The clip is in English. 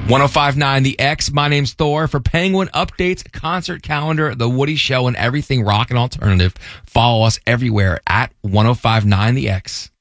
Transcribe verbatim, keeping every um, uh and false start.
ten fifty-nine The X. My name's Thor. For Penguin updates, concert calendar, The Woody Show, and everything rock and alternative, follow us everywhere at ten fifty-nine The X.